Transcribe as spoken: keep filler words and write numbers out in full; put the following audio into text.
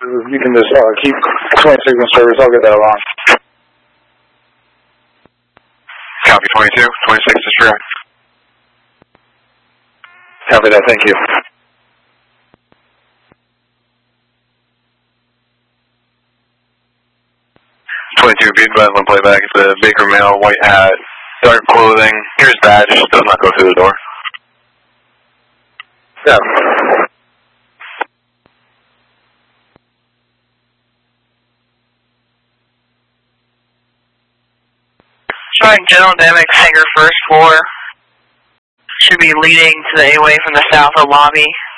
you can just uh, keep twenty-six in service. I'll get that along. Copy twenty-two. twenty-six is free. Copy that. Thank you. twenty-two, be advised on playback. It's a Baker male, white hat, dark clothing. Here's badge. Does not go through the door. Yeah. Showing General Dynamics hangar first floor. Should be leading to the A-way from the south of lobby.